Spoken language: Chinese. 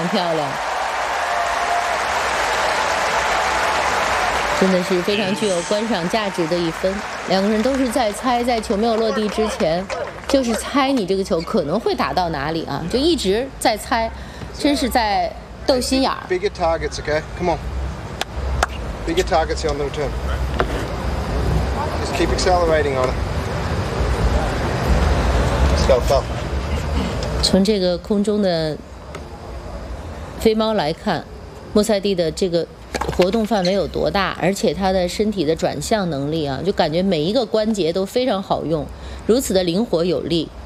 常漂亮，真的是非常具有观赏价值的一分。两个人都是在猜，在球没有落地之前，就是猜你这个球可能会打到哪里啊，就一直在猜，真是在斗心眼儿。 Bigger targets, okay? Come on. Bigger targets on the return. Just keep accelerating on it. Let's go, go. 从这个空中的飞猫来看，莫塞蒂的这个活动范围有多大，而且他的身体的转向能力啊，就感觉每一个关节都非常好用，如此的灵活有力。